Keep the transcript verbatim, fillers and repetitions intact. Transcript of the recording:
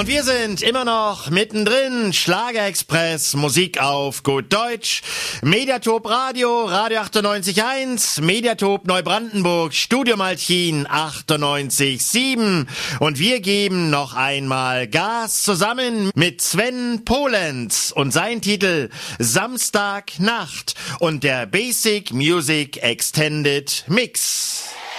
Und wir sind immer noch mittendrin. Schlagerexpress, Musik auf gut Deutsch. Mediatop Radio, Radio achtundneunzig Komma eins. Mediatop Neubrandenburg, Studio Malchin achtundneunzig Komma sieben. Und wir geben noch einmal Gas zusammen mit Sven Polenz und sein Titel Samstagnacht und der Basic Music Extended Mix.